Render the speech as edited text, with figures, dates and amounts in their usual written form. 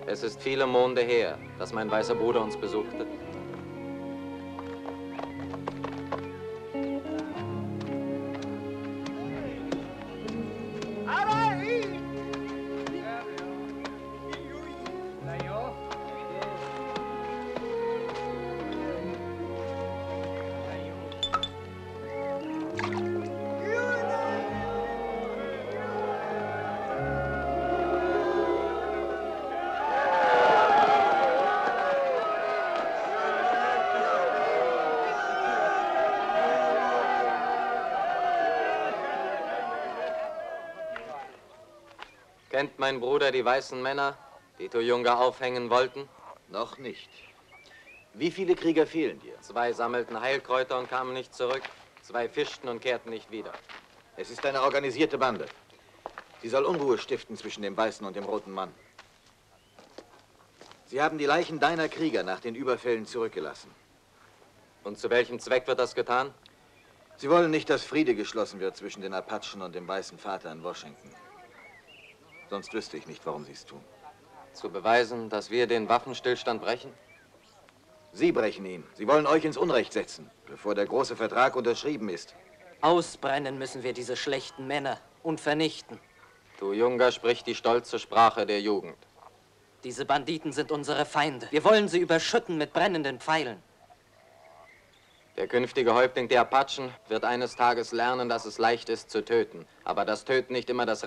Es ist viele Monde her, dass mein weißer Bruder uns besuchte. Kennt mein Bruder die weißen Männer, die Tuyunga aufhängen wollten? Noch nicht. Wie viele Krieger fehlen dir? 2 sammelten Heilkräuter und kamen nicht zurück. 2 fischten und kehrten nicht wieder. Es ist eine organisierte Bande. Sie soll Unruhe stiften zwischen dem Weißen und dem Roten Mann. Sie haben die Leichen deiner Krieger nach den Überfällen zurückgelassen. Und zu welchem Zweck wird das getan? Sie wollen nicht, dass Friede geschlossen wird zwischen den Apachen und dem Weißen Vater in Washington. Sonst wüsste ich nicht, warum sie es tun. Zu beweisen, dass wir den Waffenstillstand brechen? Sie brechen ihn. Sie wollen euch ins Unrecht setzen, bevor der große Vertrag unterschrieben ist. Ausbrennen müssen wir diese schlechten Männer und vernichten. Tuyunga spricht die stolze Sprache der Jugend. Diese Banditen sind unsere Feinde. Wir wollen sie überschütten mit brennenden Pfeilen. Der künftige Häuptling der Apachen wird eines Tages lernen, dass es leicht ist zu töten, aber das Töten nicht immer das